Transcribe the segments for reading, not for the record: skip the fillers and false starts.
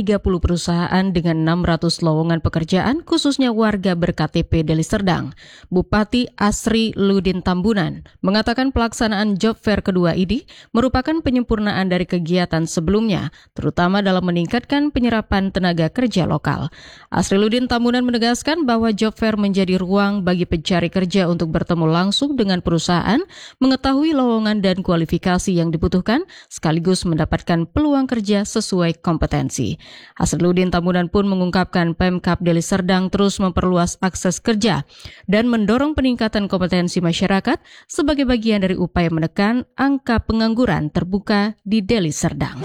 30 perusahaan dengan 600 lowongan pekerjaan khususnya warga ber-KTP Deli Serdang. Bupati Asri Ludin Tambunan mengatakan pelaksanaan job fair kedua ini merupakan penyempurnaan dari kegiatan sebelumnya, terutama dalam meningkatkan penyerapan tenaga kerja lokal. Asri Ludin Tambunan menegaskan bahwa job fair menjadi ruang bagi pencari kerja untuk bertemu langsung dengan perusahaan, mengetahui lowongan dan kualifikasi yang dibutuhkan, sekaligus mendapatkan peluang kerja sesuai kompetensi. Asruludin Tambunan pun mengungkapkan Pemkab Deli Serdang terus memperluas akses kerja dan mendorong peningkatan kompetensi masyarakat sebagai bagian dari upaya menekan angka pengangguran terbuka di Deli Serdang.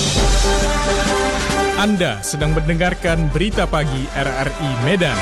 Anda sedang mendengarkan Berita Pagi RRI Medan.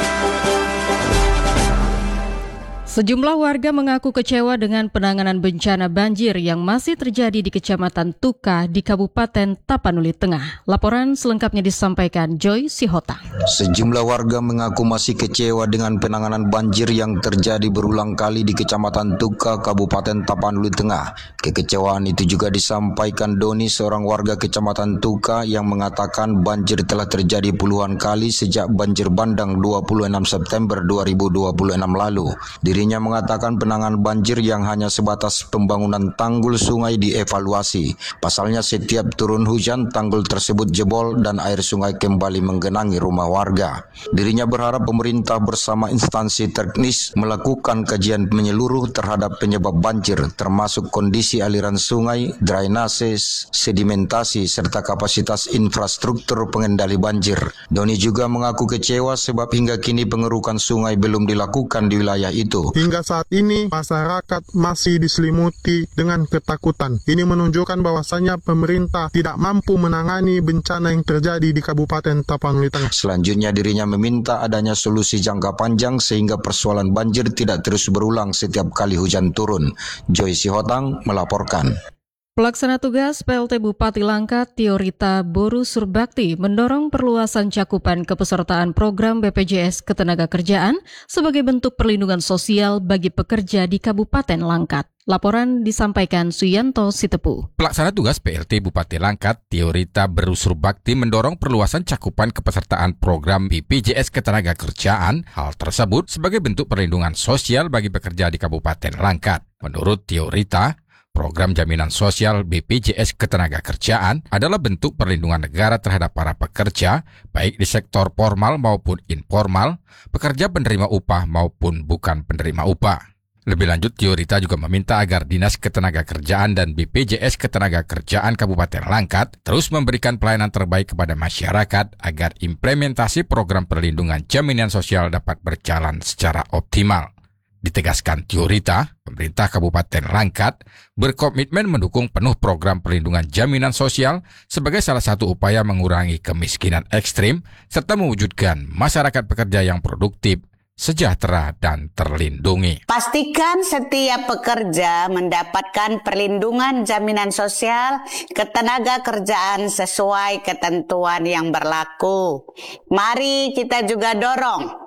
Sejumlah warga mengaku kecewa dengan penanganan bencana banjir yang masih terjadi di Kecamatan Tuka di Kabupaten Tapanuli Tengah. Laporan selengkapnya disampaikan Joy Sihotang. Sejumlah warga mengaku masih kecewa dengan penanganan banjir yang terjadi berulang kali di Kecamatan Tuka, Kabupaten Tapanuli Tengah. Kekecewaan itu juga disampaikan Doni, seorang warga Kecamatan Tuka yang mengatakan banjir telah terjadi puluhan kali sejak banjir bandang 26 September 2026 lalu. Dirinya mengatakan penanganan banjir yang hanya sebatas pembangunan tanggul sungai dievaluasi. Pasalnya setiap turun hujan tanggul tersebut jebol dan air sungai kembali menggenangi rumah warga. Dirinya berharap pemerintah bersama instansi teknis melakukan kajian menyeluruh terhadap penyebab banjir, termasuk kondisi aliran sungai, drainase, sedimentasi, serta kapasitas infrastruktur pengendali banjir. Doni juga mengaku kecewa sebab hingga kini pengerukan sungai belum dilakukan di wilayah itu. Hingga saat ini, masyarakat masih diselimuti dengan ketakutan. Ini menunjukkan bahwasannya pemerintah tidak mampu menangani bencana yang terjadi di Kabupaten Tapanuli Tengah. Selanjutnya, dirinya meminta adanya solusi jangka panjang sehingga persoalan banjir tidak terus berulang setiap kali hujan turun. Joy Sihotang melaporkan. Pelaksana tugas PLT Bupati Langkat, Tiorita Boru Surbakti, mendorong perluasan cakupan kepesertaan program BPJS Ketenagakerjaan sebagai bentuk perlindungan sosial bagi pekerja di Kabupaten Langkat. Laporan disampaikan Suyanto Sitepu. Pelaksana tugas PLT Bupati Langkat, Tiorita Boru Surbakti, mendorong perluasan cakupan kepesertaan program BPJS Ketenagakerjaan. Hal tersebut sebagai bentuk perlindungan sosial bagi pekerja di Kabupaten Langkat. Menurut Tiorita, program jaminan sosial BPJS Ketenagakerjaan adalah bentuk perlindungan negara terhadap para pekerja, baik di sektor formal maupun informal, pekerja penerima upah maupun bukan penerima upah. Lebih lanjut, Tiorita juga meminta agar Dinas Ketenagakerjaan dan BPJS Ketenagakerjaan Kabupaten Langkat terus memberikan pelayanan terbaik kepada masyarakat agar implementasi program perlindungan jaminan sosial dapat berjalan secara optimal. Ditegaskan Tiorita, pemerintah Kabupaten Langkat berkomitmen mendukung penuh program perlindungan jaminan sosial sebagai salah satu upaya mengurangi kemiskinan ekstrim serta mewujudkan masyarakat pekerja yang produktif, sejahtera, dan terlindungi. Pastikan setiap pekerja mendapatkan perlindungan jaminan sosial ketenagakerjaan sesuai ketentuan yang berlaku. Mari kita juga dorong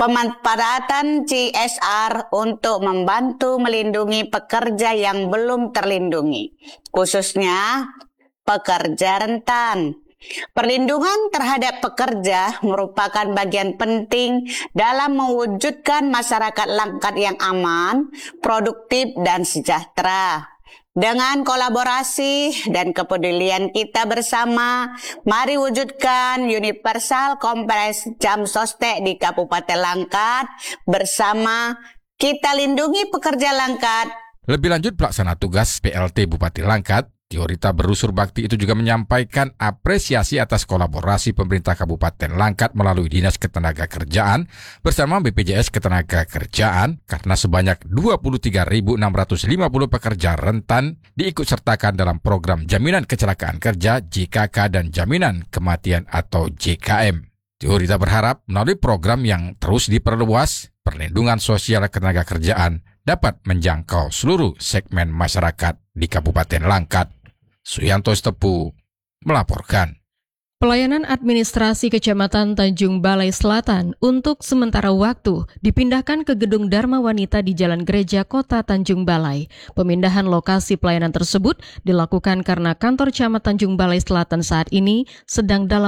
pemanfaatan CSR untuk membantu melindungi pekerja yang belum terlindungi, khususnya pekerja rentan. Perlindungan terhadap pekerja merupakan bagian penting dalam mewujudkan masyarakat Langkat yang aman, produktif, dan sejahtera. Dengan kolaborasi dan kepedulian kita bersama, mari wujudkan universal comprehensive jam sostek di Kabupaten Langkat. Bersama kita lindungi pekerja Langkat. Lebih lanjut, pelaksana tugas PLT Bupati Langkat, Tiorita Boru Surbakti, itu juga menyampaikan apresiasi atas kolaborasi pemerintah Kabupaten Langkat melalui Dinas Ketenagakerjaan bersama BPJS Ketenagakerjaan karena sebanyak 23.650 pekerja rentan diikutsertakan dalam program Jaminan Kecelakaan Kerja JKK dan Jaminan Kematian atau JKM. Tiorita berharap melalui program yang terus diperluas, perlindungan sosial ketenagakerjaan dapat menjangkau seluruh segmen masyarakat di Kabupaten Langkat. Suyanto Sitepu melaporkan. Pelayanan administrasi Kecamatan Tanjung Balai Selatan untuk sementara waktu dipindahkan ke Gedung Dharma Wanita di Jalan Gereja Kota Tanjung Balai. Pemindahan lokasi pelayanan tersebut dilakukan karena kantor Camat Tanjung Balai Selatan saat ini sedang dalam